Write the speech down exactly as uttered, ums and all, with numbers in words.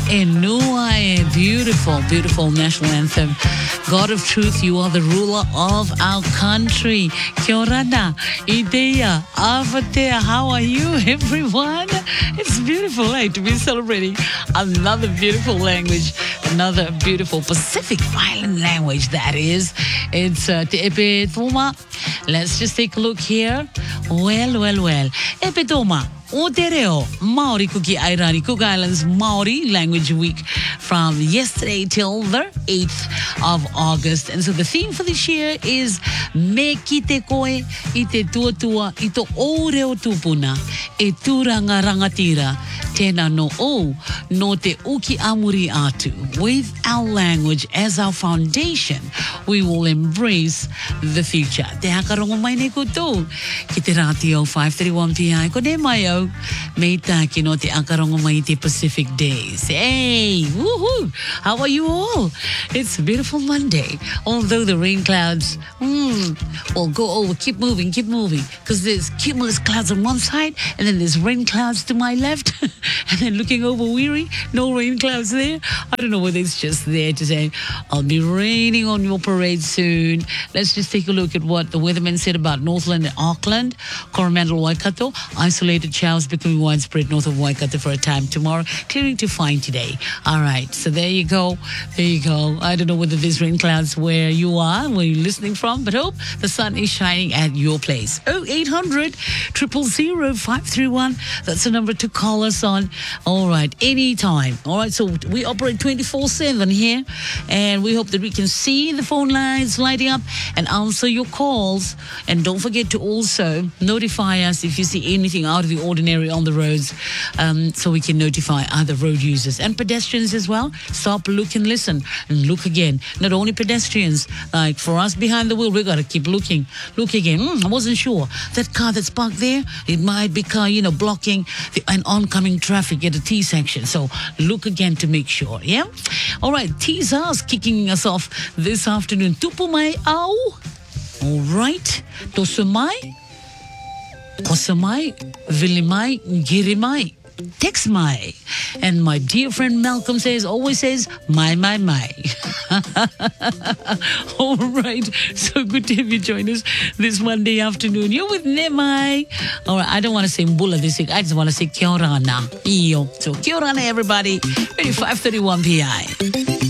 Enua, beautiful, beautiful national anthem. God of truth, you are the ruler of our country. Kia ora na, Ideya, Avatea, how are you, everyone? It's beautiful, eh, to be celebrating another beautiful language, another beautiful Pacific Island language, that is. It's uh, Te Epe Toma. Let's just take a look here. Well, well, well. Epe Toma. O te reo, Maori Kuki Airani, Cook Islands Maori Language Week from yesterday till the eighth of August. And so the theme for this year is Me ki te koe, I te tuatua, I to o reo tupuna, e turanga rangatira, tēnā no o, no te uki amuri atu. With our language as our foundation, we will embrace the future. Te hakarongo mai nei koutou, ki te rāti o five thirty-one P I, ko ne mai au, me tāki no te akarongo mai te Pacific Days. Hey, woohoo! How are you all? It's a beautiful Monday. Although the rain clouds, mm, well, go over, keep moving, keep moving. Because there's cumulus clouds on one side, and then there's rain clouds to my left. And then looking over weary, no rain clouds there. I don't know whether it's just there to say, I'll be raining on your parade soon. Let's just take a look at what the weatherman said about Northland and Auckland, Coromandel, Waikato. Isolated showers becoming widespread north of Waikato for a time tomorrow, clearing to fine today. All right, so there you go. There you go. I don't know whether there's rain clouds where you are, where you're listening from, but hope the sun is shining at your place. oh eight hundred, zero zero zero, five three one. That's the number to call us on. All right, anytime. All right, so we operate twenty-four seven here, and we hope that we can see the phone lines lighting up and answer your calls. And don't forget to also notify us if you see anything out of the ordinary on the roads, um, so we can notify other road users and pedestrians as well. Stop, look, and listen, and look again. Not only pedestrians, like for us behind the wheel, we got to keep looking. Look again. Mm, I wasn't sure. That car that's parked there, it might be car, you know, blocking the, an oncoming traffic at the T section. So look again to make sure, yeah? All right, T-Zars kicking us off this afternoon. Tupu mai au. All right. Tosu mai. Kosa mai. Vili mai. Giri mai. Text my. And my dear friend Malcolm says, always says, my, my, my. All right. So good to have you join us this Monday afternoon. You're with Nemai. All right. I don't want to say mbula this week. I just want to say kia ora na. Iyo. So kia ora na, everybody. five thirty-one P I.